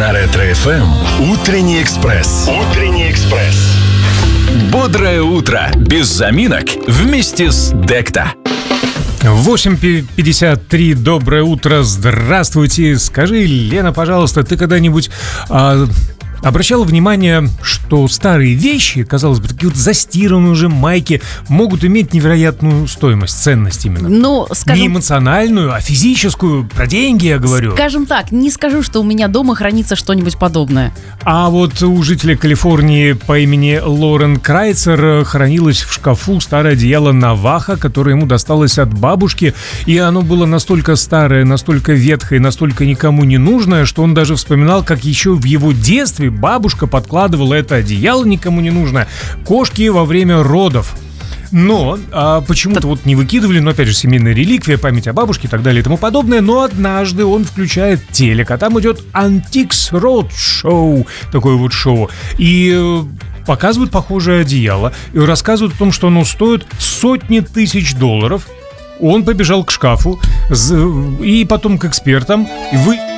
На Ретро-ФМ Утренний экспресс. Бодрое утро без заминок вместе с Декта. 8:53. Доброе утро, здравствуйте. Скажи, Лена, пожалуйста, ты когда-нибудь обращала внимание, что старые вещи, казалось бы, такие вот застиранные уже майки, могут иметь невероятную стоимость, ценность именно? Ну, скажем, не эмоциональную, а физическую, про деньги я говорю. Скажем так, не скажу, что у меня дома хранится что-нибудь подобное. А вот у жителя Калифорнии по имени Лорен Крайцер хранилось в шкафу старое одеяло Наваха, которое ему досталось от бабушки, и оно было настолько старое, настолько ветхое, настолько никому не нужное, что он даже вспоминал, как еще в его детстве бабушка подкладывала это одеяло никому не нужное кошке во время родов. Но почему-то вот не выкидывали, но опять же семейная реликвия, память о бабушке и так далее и тому подобное. Но однажды он включает телек, а там идет Antiques Roadshow, такое вот шоу, и показывают похожее одеяло и рассказывают о том, что оно стоит сотни тысяч долларов. Он побежал к шкафу и потом к экспертам.